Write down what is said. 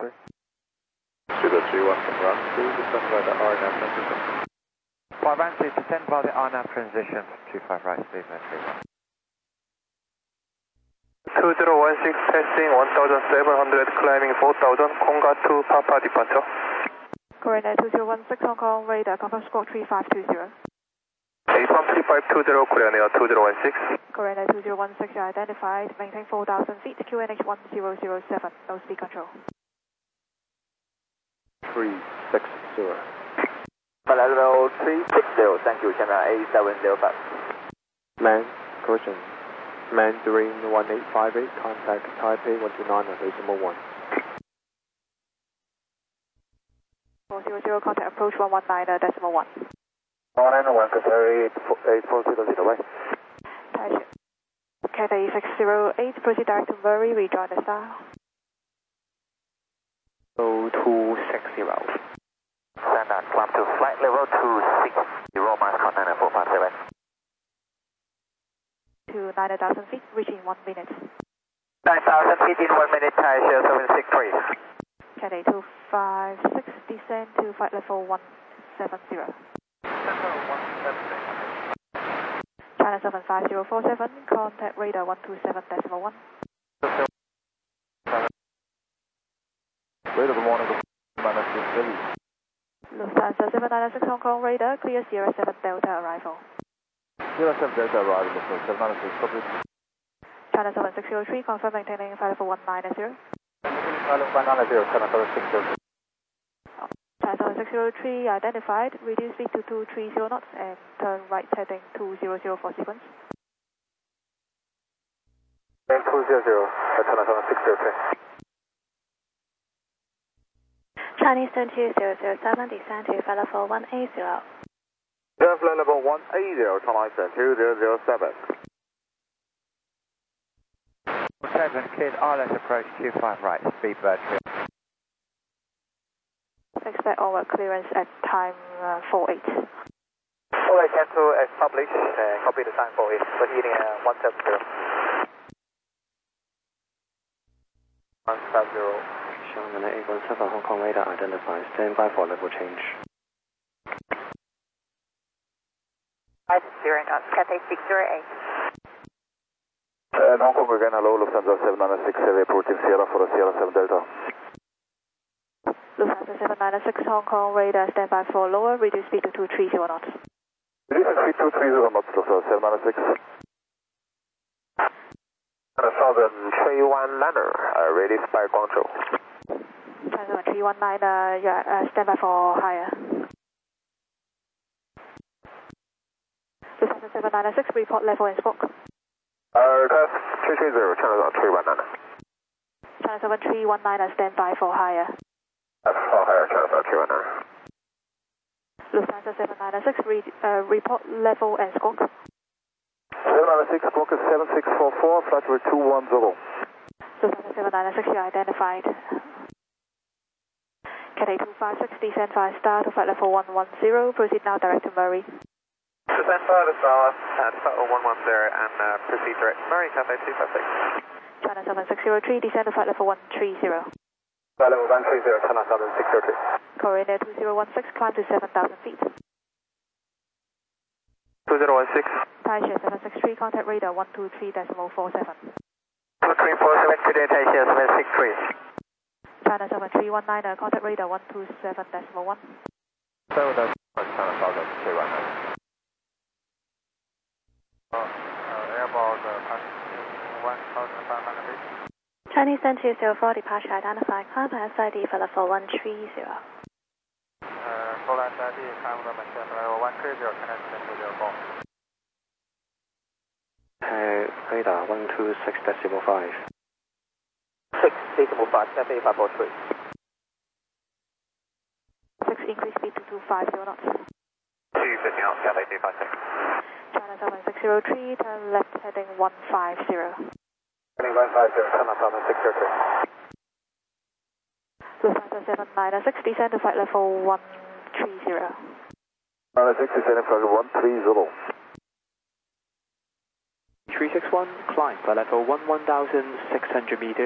3. Sugar 31 from run 2, descend by the RNAV transition. 5 and 2, descend by the RNAV transition, 25 right, speed 31. 2016 passing 1700, climbing 4000, Konga 2 Papa departure. Korean 2016 Hong Kong, radar, confirm squawk 3520. 813520, Korean Air 2016. Korean 2016 identified, maintain 4000 feet, QNH 1007, no speed control. 360. Level 360, thank you, channel A705. Man, correction. Mandarin 1858, contact Taipei 129.1. 400, contact approach 119.1. 191, Qatari 8400, right? Cathay 608, proceed direct to Murray, rejoin the style. 260. Standard, climb to flight level 260, miles contact 457. To 9,000 feet, reaching 1 minute. 9,000 feet in 1 minute, Thai Share 763. Cathay 256, descend to flight level 170. China 75047, contact radar 127.1. Radar, good morning, Lufthansa 796 Hong Kong, radar, clear Sierra 7 Delta arrival. Sierra 7 Delta arrival, Lufthansa 796, copy. China 7603, confirm maintaining flight level 190. China 79603. China 7603 identified, reduce speed to 230 knots and turn right heading 200 for sequence. 200, China 7603. Chinese 20007, descend to flight level 180. Flight level 180, China 2007. 7, cleared RLS approach 25 right, speed bird 3. Expect onward clearance at time 48. Alright, cancel as published, copy the time for it, proceeding 170. 150. Shanghai 817 Hong Kong radar identified, stand by for level change. 50 knots, Cathay 608. Hong Kong again, hello, Lufthansa 796 heavy approaching Sierra for the Sierra 7 Delta. Lufthansa 796 Hong Kong, radar, stand by for lower, reduce speed to 230 knots. Reduce speed to 230 knots, Lufthansa 796. Southern 319er, ready spy control. China 319, stand by for higher. Lufthansa 796, report level and smoke. Test 330, China 319. China 7319, stand by for higher. For higher, China 319. Lufthansa 796, report level and smoke. 796, smoke is 7644, flight level 210. Lufthansa 796, you identified. Cathay 256, descend 5 star to flight level 110, proceed now direct to Murray. Descend 5 star, and flight level 110, and proceed direct to Murray, Cathay 256. China 7603, descend to flight level 130. Flight level 130, China 7603. Korean Air 2016, climb to 7,000 feet. 2016. Thai Share 763, contact radar 123.47. 2347, today Thai Share 763. China 7319, contact radar 127.1. 7 Delta, China 319. Airbus passing 1,500 feet. Chinese 204, departure identified, climb SID flight level 130. Full SID, climb level 130, China 204. Radar 126.5. 6.5, Cathay 543. 6, increase speed to 250 knots. 250 knots, Cathay 256. China 7603, turn left heading 150. Heading 150, China 7603. Lufthansa 796, descend to flight level 130. 960, descending flight level 130. 361, climb flight level 11,600 meters.